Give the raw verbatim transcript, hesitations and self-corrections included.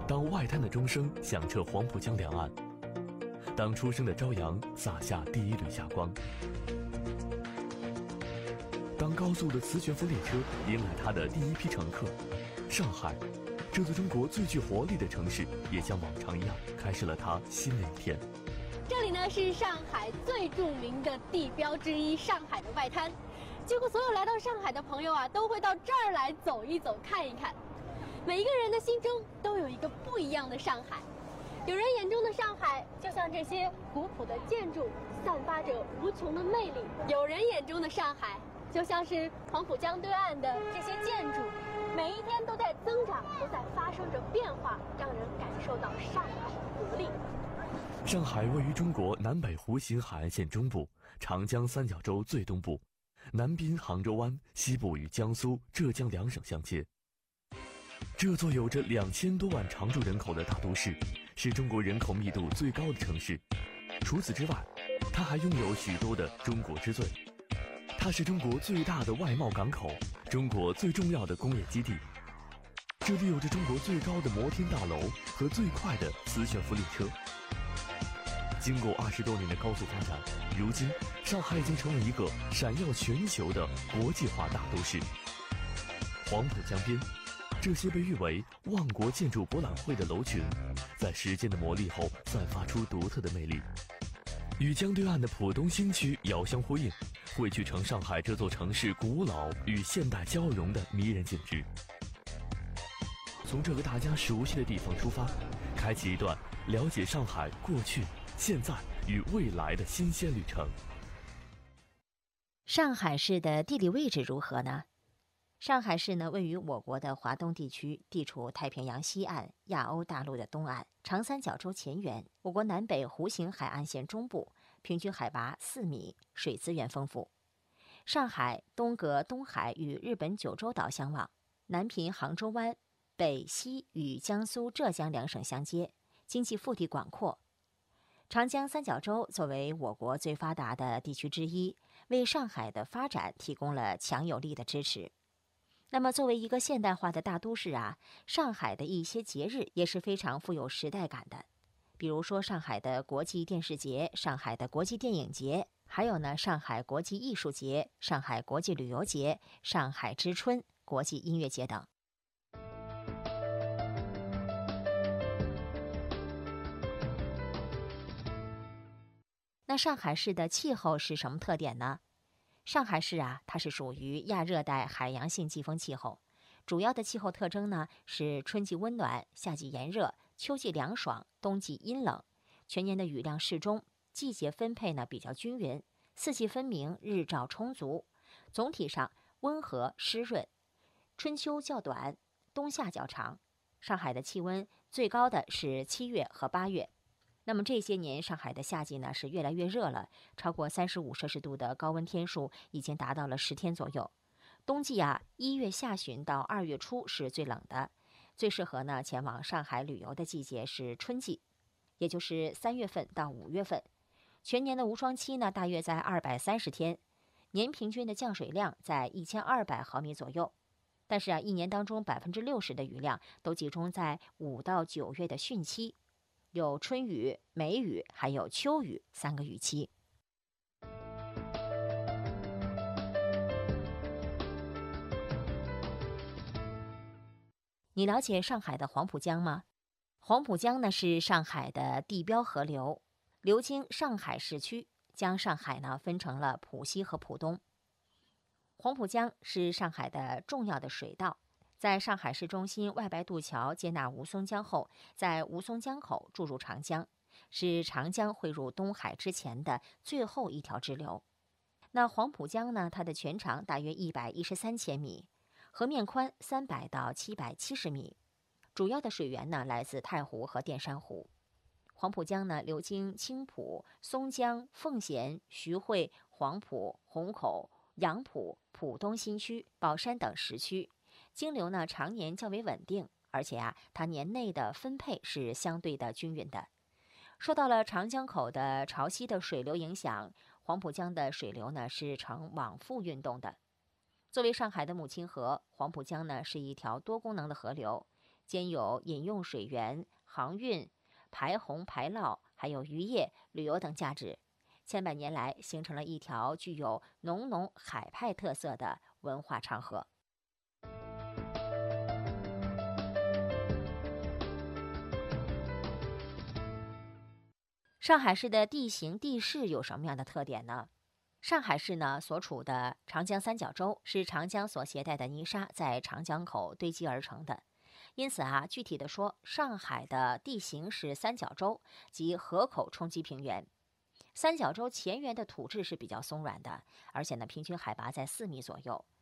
当外滩的钟声响彻黄浦江两岸，当初升的朝阳洒下第一缕霞光，当高速的磁悬浮列车迎来它的第一批乘客，上海，这座中国最具活力的城市，也像往常一样开始了它新的一天。 这里呢是上海最著名的地标之一——上海的外滩。几乎所有来到上海的朋友啊，都会到这儿来走一走、看一看。每一个人的心中都有一个不一样的上海。有人眼中的上海，就像这些古朴的建筑，散发着无穷的魅力；有人眼中的上海，就像是黄浦江对岸的这些建筑，每一天都在增长，都在发生着变化，让人感受到上海的活力。 上海位于中国南北弧形海岸线中部，长江三角洲最东部，南滨杭州湾，西部与江苏、浙江两省相接。这座有着两千多万常住人口的大都市，是中国人口密度最高的城市。除此之外，它还拥有许多的中国之最。它是中国最大的外贸港口，中国最重要的工业基地。这里有着中国最高的摩天大楼和最快的磁悬浮列车。经过二十多年的高速发展，如今上海已经成为一个闪耀全球的国际化大都市。黄浦江边，这些被誉为万国建筑博览会的楼群，在时间的磨砺后散发出独特的魅力，与江对岸的浦东新区遥相呼应，汇聚成上海这座城市古老与现代交融的迷人景致。从这个大家熟悉的地方出发，开启一段了解上海过去、现在与未来的新鲜旅程。 上海市的地理位置如何呢？上海市呢，位于我国的华东地区，地处太平洋西岸、亚欧大陆的东岸、长三角洲前缘，我国南北弧形海岸线中部，平均海拔四米，水资源丰富。上海东隔东海与日本九州岛相望，南濒杭州湾，北西与江苏、浙江两省相接，经济腹地广阔。长江三角洲作为我国最发达的地区之一，为上海的发展提供了强有力的支持。那么作为一个现代化的大都市啊，上海的一些节日也是非常富有时代感的。比如说上海的国际电视节、上海的国际电影节，还有呢上海国际艺术节、上海国际旅游节、上海之春、国际音乐节等。那上海市的气候是什么特点呢？上海市啊，它是属于亚热带海洋性季风气候，主要的气候特征呢是春季温暖，夏季炎热，秋季凉爽，冬季阴冷，全年的雨量适中，季节分配呢比较均匀，四季分明，日照充足，总体上温和湿润，春秋较短，冬夏较长。上海的气温最高的是七月和八月。那么这些年上海的夏季呢是越来越热了，超过三十五摄氏度的高温天数已经达到了十天左右。冬季啊，一月下旬到二月初是最冷的，最适合呢前往上海旅游的季节是春季，也就是三月份到五月份。全年的无霜期呢大约在二百三十天，年平均的降水量在一千二百毫米左右。但是啊，一年当中百分之六十的雨量都集中在五到九月的汛期。有春雨、梅雨还有秋雨三个雨期。你了解上海的黄浦江吗？黄浦江呢是上海的地标河流，流经上海市区，将上海呢分成了浦西和浦东。黄浦江是上海的重要的水道，在上海市中心外白渡桥接纳吴淞江后，在吴淞江口注入长江，是长江汇入东海之前的最后一条支流。那黄浦江呢，它的全长大约一百一十三千米，河面宽三百到七百七十米，主要的水源呢来自太湖和淀山湖。黄浦江呢流经青浦、松江、奉贤、徐汇、黄浦、虹口、杨浦、浦东新区、宝山等十区。经流呢常年较为稳定，而且啊，它年内的分配是相对的均匀的。受到了长江口的潮汐的水流影响，黄浦江的水流呢是呈往复运动的。作为上海的母亲河，黄浦江呢是一条多功能的河流， 兼有饮用水源、航运、排洪排涝，还有渔业、旅游等价值。千百年来，形成了一条具有浓浓海派特色的文化长河。上海市的地形地势有什么样的特点呢？上海市呢所处的长江三角洲是长江所携带的泥沙在长江口堆积而成的，因此啊，具体的说，上海的地形是三角洲及河口冲积平原。三角洲前缘的土质是比较松软的，而且呢，平均海拔在四米左右。